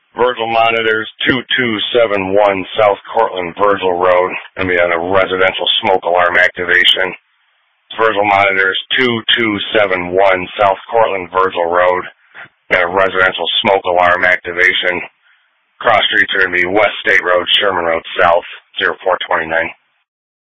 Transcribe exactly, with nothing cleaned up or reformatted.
Virgil monitors two two seven one South Cortland Virgil Road. Going to be on a residential smoke alarm activation. Virgil monitors two two seven one South Cortland Virgil Road. And a residential smoke alarm activation. Cross streets are going to be West State Road, Sherman Road South, zero four two nine.